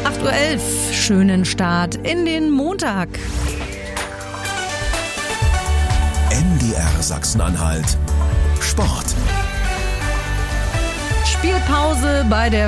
8:11 Uhr, schönen Start in den Montag. MDR Sachsen-Anhalt Sport. Spielpause bei der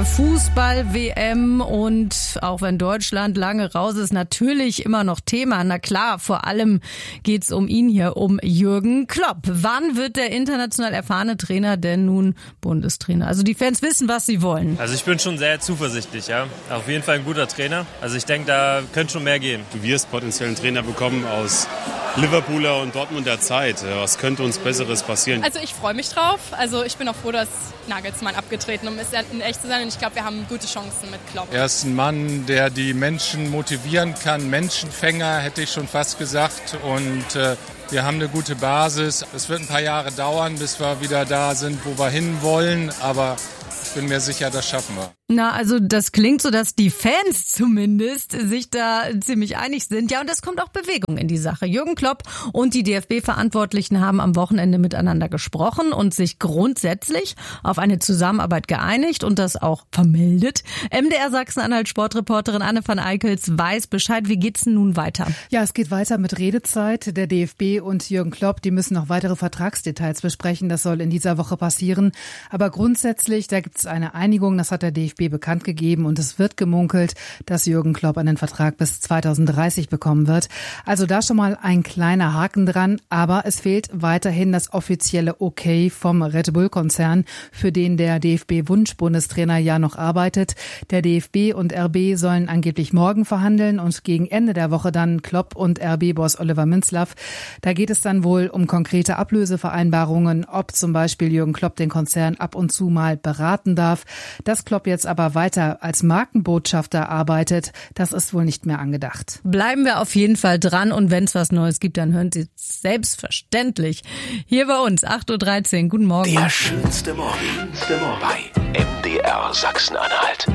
Fußball-WM und auch wenn Deutschland lange raus ist, natürlich immer noch Thema. Na klar, vor allem geht's um ihn hier, um Jürgen Klopp. Wann wird der international erfahrene Trainer denn nun Bundestrainer? Also die Fans wissen, was sie wollen. Also ich bin schon sehr zuversichtlich, ja. Auf jeden Fall ein guter Trainer. Also ich denke, da könnte schon mehr gehen. Du wirst potenziell einen Trainer bekommen aus Liverpooler und Dortmunder Zeit. Was könnte uns Besseres passieren? Also ich freue mich drauf. Also ich bin auch froh, dass Nagelsmann abgetreten ist, um in echt zu sein. Und ich glaube, wir haben gute Chancen mit Klopp. Er ist ein Mann, der die Menschen motivieren kann. Menschenfänger, hätte ich schon fast gesagt. Und wir haben eine gute Basis. Es wird ein paar Jahre dauern, bis wir wieder da sind, wo wir hinwollen. Aber ich bin mir sicher, das schaffen wir. Na, also das klingt so, dass die Fans zumindest sich da ziemlich einig sind. Ja, und es kommt auch Bewegung in die Sache. Jürgen Klopp und die DFB-Verantwortlichen haben am Wochenende miteinander gesprochen und sich grundsätzlich auf eine Zusammenarbeit geeinigt und das auch vermeldet. MDR Sachsen-Anhalt Sportreporterin Anne van Eickels weiß Bescheid. Wie geht's denn nun weiter? Ja, es geht weiter mit Redezeit. Der DFB und Jürgen Klopp, die müssen noch weitere Vertragsdetails besprechen. Das soll in dieser Woche passieren. Aber grundsätzlich, da gibt es eine Einigung. Das hat der DFB bekannt gegeben und es wird gemunkelt, dass Jürgen Klopp einen Vertrag bis 2030 bekommen wird. Also da schon mal ein kleiner Haken dran, aber es fehlt weiterhin das offizielle Okay vom Red Bull-Konzern, für den der DFB-Wunsch-Bundestrainer ja noch arbeitet. Der DFB und RB sollen angeblich morgen verhandeln und gegen Ende der Woche dann Klopp und RB-Boss Oliver Minzlaff. Da geht es dann wohl um konkrete Ablösevereinbarungen, ob zum Beispiel Jürgen Klopp den Konzern ab und zu mal beraten darf. Dass Klopp jetzt aber weiter als Markenbotschafter arbeitet, das ist wohl nicht mehr angedacht. Bleiben wir auf jeden Fall dran und wenn es was Neues gibt, dann hören Sie es selbstverständlich hier bei uns. 8:13 Uhr, guten Morgen. Der schönste Morgen bei MDR Sachsen-Anhalt.